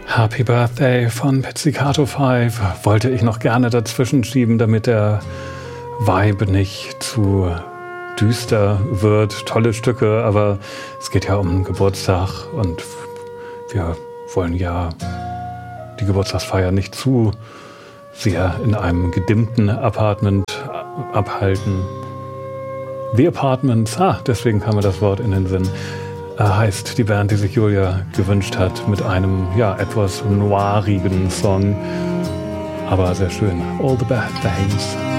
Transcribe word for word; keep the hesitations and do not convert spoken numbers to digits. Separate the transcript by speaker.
Speaker 1: Happy Birthday von Pizzicato fünf wollte ich noch gerne dazwischen schieben, damit der Vibe nicht zu düster wird. Tolle Stücke, aber es geht ja um einen Geburtstag und wir wollen ja die Geburtstagsfeier nicht zu sehr in einem gedimmten Apartment abhalten. The Apartments, ah, deswegen kam mir das Wort in den Sinn. Heißt die Band, die sich Julia gewünscht hat, mit einem ja etwas noirigen Song, aber sehr schön. All the Bad Things.